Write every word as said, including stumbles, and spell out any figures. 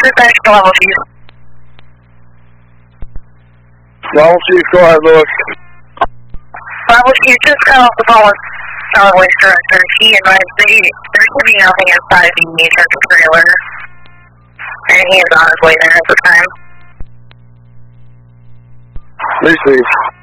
dispatch to level two. Level two, go ahead, Lewis. Level two, just got off the phone with solid waste director. He advised that he, there should be nothing inside the tractor trailer. And he is on his way there at the time. Receive.